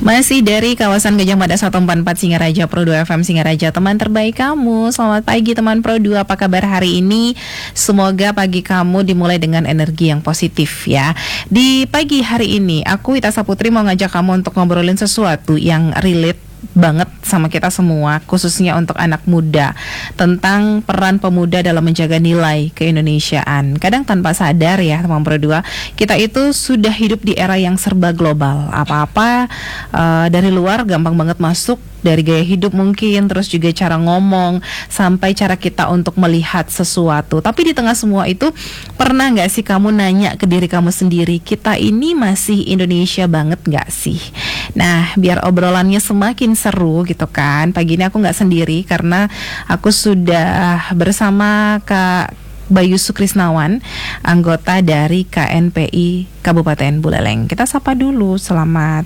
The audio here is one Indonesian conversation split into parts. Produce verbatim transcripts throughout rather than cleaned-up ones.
Masih dari kawasan Gajah Mada seratus empat puluh empat Singaraja Pro dua F M Singaraja, teman terbaik kamu. Selamat pagi teman Pro dua, apa kabar hari ini? Semoga pagi kamu dimulai dengan energi yang positif ya. Di pagi hari ini aku Ita Saputri mau ngajak kamu untuk ngobrolin sesuatu yang relate banget sama kita semua, khususnya untuk anak muda, tentang peran pemuda dalam menjaga nilai keindonesiaan. Kadang tanpa sadar ya teman Pro dua, kita itu sudah hidup di era yang serba global. Apa-apa uh, dari luar gampang banget masuk, dari gaya hidup mungkin, terus juga cara ngomong, sampai cara kita untuk melihat sesuatu. Tapi di tengah semua itu, pernah gak sih kamu nanya ke diri kamu sendiri, kita ini masih Indonesia banget gak sih? Nah, biar obrolannya semakin seru gitu kan, pagi ini aku gak sendiri karena aku sudah bersama Kak Bayu Sukrisnawan, anggota dari K N P I Kabupaten Buleleng. Kita sapa dulu, selamat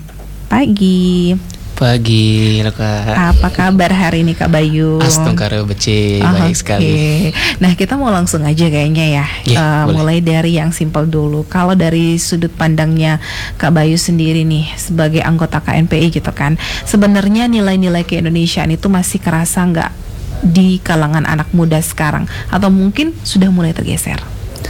pagi. Pagi, Kak. Apa kabar hari ini Kak Bayu? Astungkaro bece, oh, baik okay. sekali. Nah, kita mau langsung aja kayaknya ya. Yeah, uh, mulai dari yang simpel dulu. Kalau dari sudut pandangnya Kak Bayu sendiri nih sebagai anggota K N P I gitu kan, sebenarnya nilai-nilai keindonesiaan itu masih kerasa nggak di kalangan anak muda sekarang, atau mungkin sudah mulai tergeser?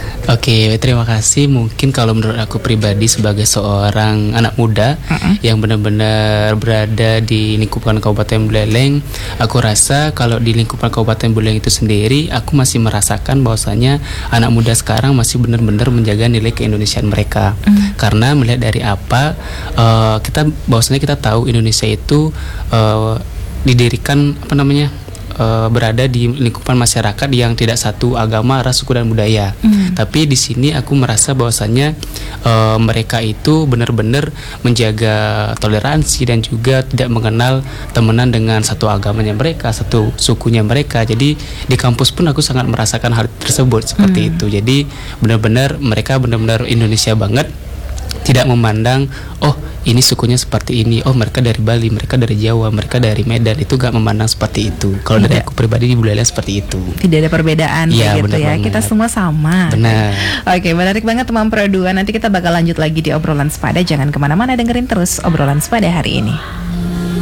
Oke, terima kasih. Mungkin kalau menurut aku pribadi sebagai seorang anak muda uh-uh. yang benar-benar berada di lingkupan Kabupaten Buleleng, aku rasa kalau di lingkupan Kabupaten Buleleng itu sendiri, aku masih merasakan bahwasanya anak muda sekarang masih benar-benar menjaga nilai keindonesiaan mereka. Uh. Karena melihat dari apa, uh, kita bahwasanya kita tahu Indonesia itu uh, didirikan apa namanya? Uh, berada di lingkupan masyarakat yang tidak satu agama, ras, suku dan budaya. Mm. Tapi di sini aku merasa bahwasannya uh, mereka itu benar-benar menjaga toleransi dan juga tidak mengenal temenan dengan satu agamanya mereka, satu sukunya mereka. Jadi di kampus pun aku sangat merasakan hal tersebut seperti mm. itu. Jadi benar-benar mereka benar-benar Indonesia banget. Tidak memandang, oh ini sukunya seperti ini, oh mereka dari Bali, mereka dari Jawa, mereka dari Medan, itu gak memandang seperti itu. Kalau dari aku pribadi di Buleleng seperti itu. Tidak ada perbedaan ya, gitu ya, banget. Kita semua sama. Benar. Oke, menarik banget teman Pro dua. Nanti kita bakal lanjut lagi di obrolan sepada. Jangan kemana-mana, dengerin terus obrolan sepada hari ini.